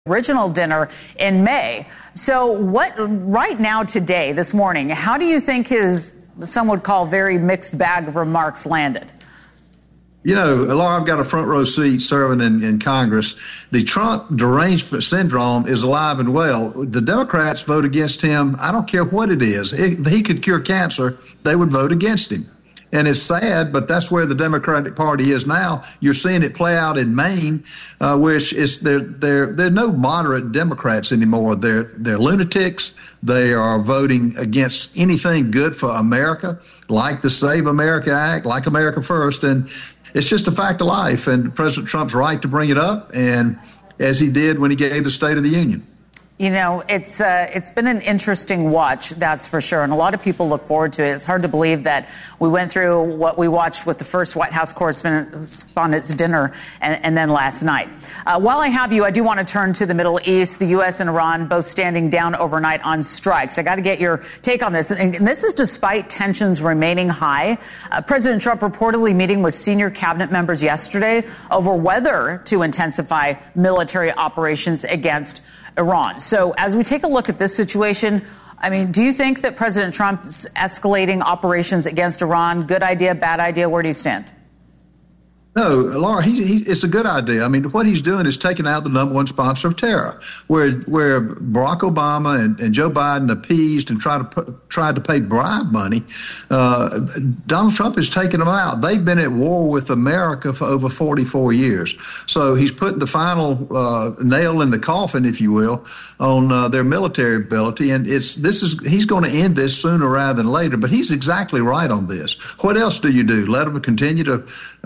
original dinner in May. So right now today, this morning, how do you think his, some would call, very mixed bag of remarks landed? You know, Laura, I've got a front row seat serving in Congress. The Trump derangement syndrome is alive and well. The Democrats vote against him. I don't care what it is. If he could cure cancer, they would vote against him. And it's sad, but that's where the Democratic Party is now. You're seeing it play out in Maine, which is there are no moderate Democrats anymore. They're lunatics. They are voting against anything good for America, like the Save America Act, like America First, and it's just a fact of life. And President Trump's right to bring it up, and as he did when he gave the State of the Union. You know, it's been an interesting watch, that's for sure. And a lot of people look forward to it. It's hard to believe that we went through what we watched with the first White House Correspondents' Dinner and then last night. While I have you, I do want to turn to the Middle East. The U.S. and Iran both standing down overnight on strikes. I got to get your take on this. And this is despite tensions remaining high. President Trump reportedly meeting with senior cabinet members yesterday over whether to intensify military operations against Iran. So as we take a look at this situation, I mean, do you think that President Trump's escalating operations against Iran, good idea, bad idea? Where do you stand? No, Laura, it's a good idea. I mean, what he's doing is taking out the number one sponsor of terror, where Barack Obama and Joe Biden appeased and tried to pay bribe money. Donald Trump is taking them out. They've been at war with America for over 44 years. So he's putting the final nail in the coffin, if you will, on their military ability. And he's going to end this sooner rather than later. But he's exactly right on this. What else do you do? Let them continue to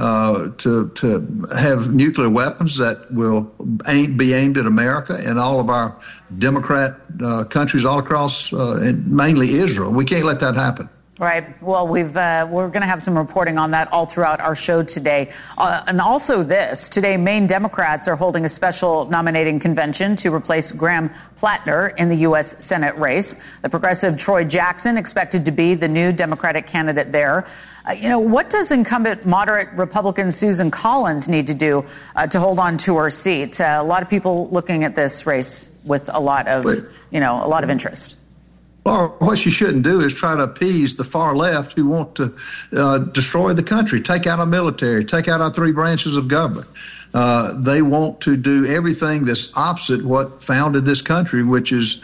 have nuclear weapons that will be aimed at America and all of our Democrat countries all across, and mainly Israel. We can't let that happen. Right. Well, we're going to have some reporting on that all throughout our show today. And also today, Maine Democrats are holding a special nominating convention to replace Graham Plattner in the U.S. Senate race. The progressive Troy Jackson expected to be the new Democratic candidate there. What does incumbent moderate Republican Susan Collins need to do to hold on to her seat? A lot of people looking at this race with a lot of interest. Well, what she shouldn't do is try to appease the far left who want to destroy the country, take out our military, take out our three branches of government. They want to do everything that's opposite what founded this country, which is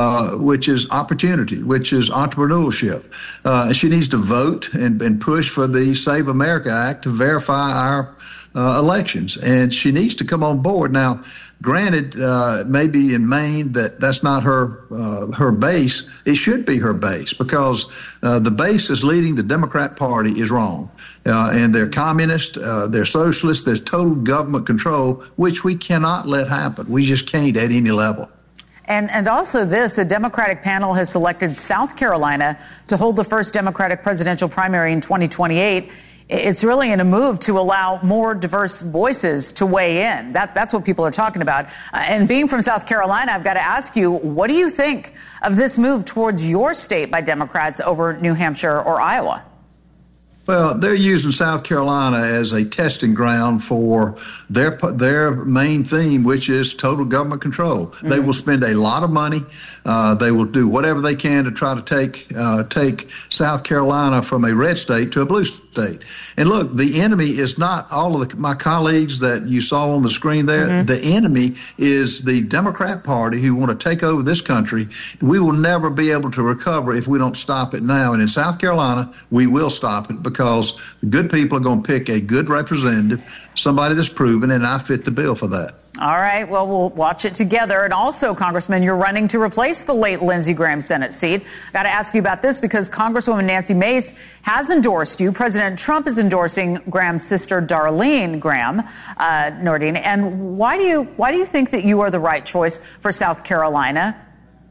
opportunity, which is entrepreneurship. She needs to vote and push for the Save America Act to verify our elections, and she needs to come on board. Now, granted, maybe in Maine that's not her base. It should be her base, because the base is leading the Democrat Party is wrong. And they're communist, they're socialist, there's total government control, which we cannot let happen. We just can't at any level. And also a Democratic panel has selected South Carolina to hold the first Democratic presidential primary in 2028. It's really in a move to allow more diverse voices to weigh in. That's what people are talking about. And being from South Carolina, I've got to ask you, what do you think of this move towards your state by Democrats over New Hampshire or Iowa? Well, they're using South Carolina as a testing ground for their main theme, which is total government control. Mm-hmm. They will spend a lot of money. They will do whatever they can to try to take South Carolina from a red state to a blue state. And look, the enemy is not all of my colleagues that you saw on the screen there. Mm-hmm. The enemy is the Democrat Party, who want to take over this country. We will never be able to recover if we don't stop it now. And in South Carolina, we will stop it, because the good people are going to pick a good representative, somebody that's proven, and I fit the bill for that. All right. Well, we'll watch it together. And also, Congressman, you're running to replace the late Lindsey Graham Senate seat. Got to ask you about this, because Congresswoman Nancy Mace has endorsed you. President Trump is endorsing Graham's sister, Darlene Graham, Nordine. And why do you think that you are the right choice for South Carolina?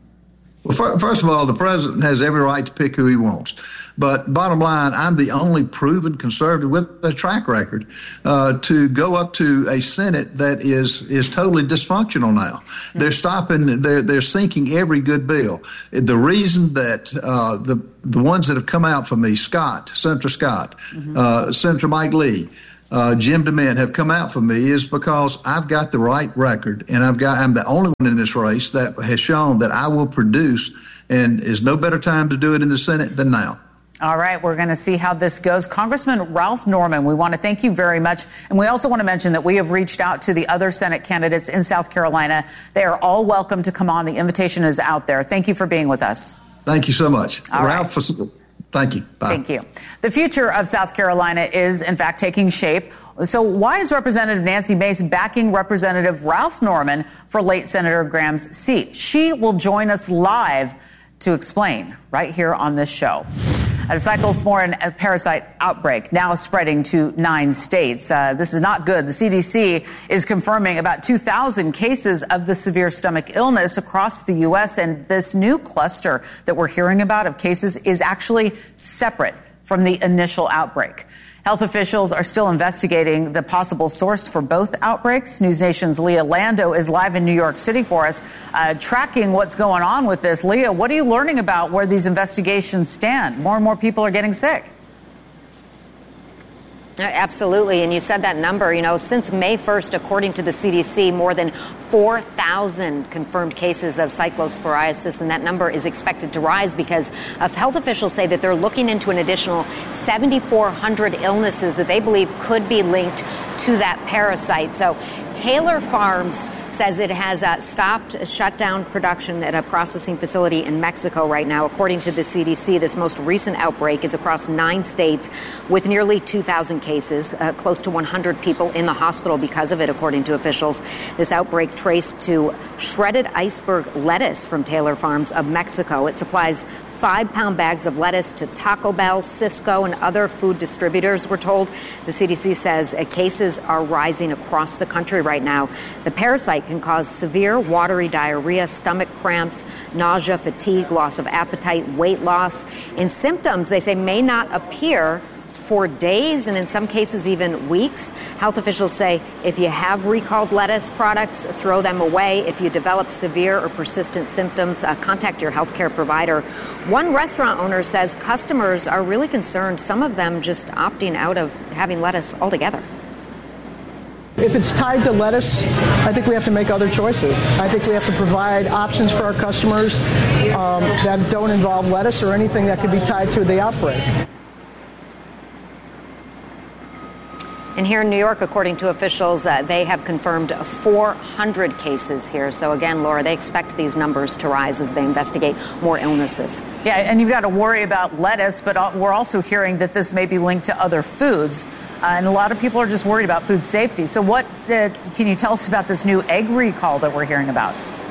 Well, first of all, the president has every right to pick who he wants. But bottom line, I'm the only proven conservative with a track record to go up to a Senate that is totally dysfunctional now. Mm-hmm. They're sinking every good bill. The reason that the ones that have come out for me, Senator Scott, mm-hmm. Senator Mike Lee, Jim DeMint have come out for me is because I've got the right record, and I'm the only one in this race that has shown that I will produce, and there's no better time to do it in the Senate than now. All right, we're going to see how this goes. Congressman Ralph Norman, we want to thank you very much. And we also want to mention that we have reached out to the other Senate candidates in South Carolina. They are all welcome to come on. The invitation is out there. Thank you for being with us. Thank you so much. All Ralph, right. Thank you. Bye. Thank you. The future of South Carolina is, in fact, taking shape. So why is Representative Nancy Mace backing Representative Ralph Norman for late Senator Graham's seat? She will join us live to explain right here on this show. A cyclosporin parasite outbreak now spreading to 9 states. This is not good. The CDC is confirming about 2,000 cases of the severe stomach illness across the U.S. And this new cluster that we're hearing about of cases is actually separate from the initial outbreak. Health officials are still investigating the possible source for both outbreaks. News Nation's Leah Lando is live in New York City for us, tracking what's going on with this. Leah, what are you learning about where these investigations stand? More and more people are getting sick. Absolutely. And you said that number, since May 1st, according to the CDC, more than 4,000 confirmed cases of cyclosporiasis, and that number is expected to rise because health officials say that they're looking into an additional 7,400 illnesses that they believe could be linked to that parasite. So Taylor Farms says it has shut down production at a processing facility in Mexico right now. According to the CDC, this most recent outbreak is across 9 states with nearly 2,000 cases, close to 100 people in the hospital because of it, according to officials. This outbreak traced to shredded iceberg lettuce from Taylor Farms of Mexico. It supplies 5-pound bags of lettuce to Taco Bell, Cisco, and other food distributors, we're told. The CDC says cases are rising across the country right now. The parasite can cause severe watery diarrhea, stomach cramps, nausea, fatigue, loss of appetite, weight loss. And symptoms, they say, may not appear for days and in some cases even weeks. Health officials say if you have recalled lettuce products, throw them away. If you develop severe or persistent symptoms, contact your healthcare provider. One restaurant owner says customers are really concerned, some of them just opting out of having lettuce altogether. If it's tied to lettuce, I think we have to make other choices. I think we have to provide options for our customers that don't involve lettuce or anything that could be tied to the outbreak. And here in New York, according to officials, they have confirmed 400 cases here. So again, Laura, they expect these numbers to rise as they investigate more illnesses. Yeah, and you've got to worry about lettuce, but we're also hearing that this may be linked to other foods. And a lot of people are just worried about food safety. So what can you tell us about this new egg recall that we're hearing about?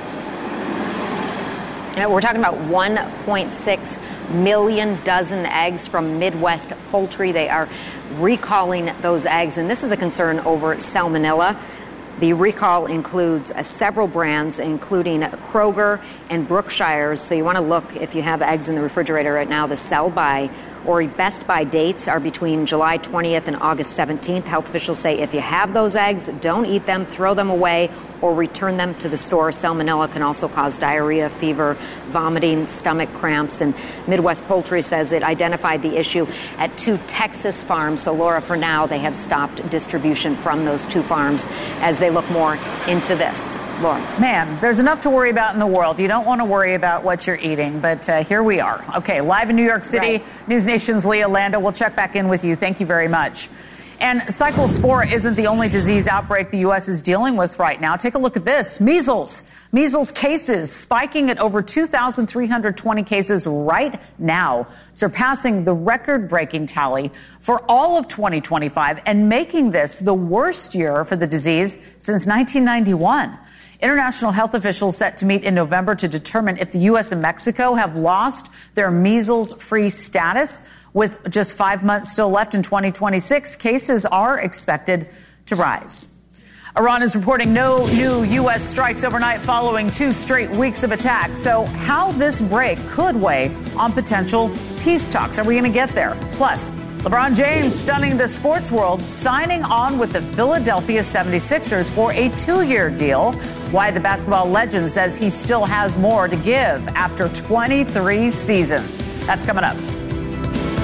We're talking about 1.6 million dozen eggs from Midwest Poultry. They are recalling those eggs, and this is a concern over salmonella. The recall includes several brands, including Kroger and Brookshire's. So you want to look, if you have eggs in the refrigerator right now, the sell-by or best by dates are between July 20th and August 17th. Health officials say if you have those eggs, don't eat them, throw them away, or return them to the store. Salmonella can also cause diarrhea, fever, vomiting, stomach cramps. And Midwest Poultry says it identified the issue at 2 Texas farms. So, Laura, for now, they have stopped distribution from those 2 farms as they look more into this. Laura. Man, there's enough to worry about in the world. You don't want to worry about what you're eating, but here we are. Okay, live in New York City, right. News Nation's Leah Lando. We'll check back in with you. Thank you very much. And cyclospora isn't the only disease outbreak the U.S. is dealing with right now. Take a look at this. Measles. Measles cases spiking at over 2,320 cases right now, surpassing the record-breaking tally for all of 2025 and making this the worst year for the disease since 1991. International health officials set to meet in November to determine if the U.S. and Mexico have lost their measles-free status. With just 5 months still left in 2026, cases are expected to rise. Iran is reporting no new U.S. strikes overnight following 2 straight weeks of attacks. So how this break could weigh on potential peace talks. Are we going to get there? Plus, LeBron James stunning the sports world, signing on with the Philadelphia 76ers for a 2-year deal. Why the basketball legend says he still has more to give after 23 seasons. That's coming up.